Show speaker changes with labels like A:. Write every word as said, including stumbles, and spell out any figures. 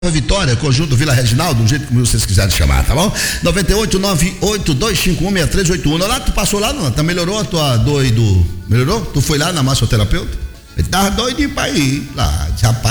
A: Vitória, conjunto Vila Reginaldo, do jeito que vocês quiserem chamar, tá bom? noventa e oito, nove oito dois cinco um, seis três oito um. Lá, tu passou lá, não? Tá, melhorou a tua doido? Melhorou? Tu foi lá na massoterapeuta? Ele tava doidinho pra ir lá, rapaz.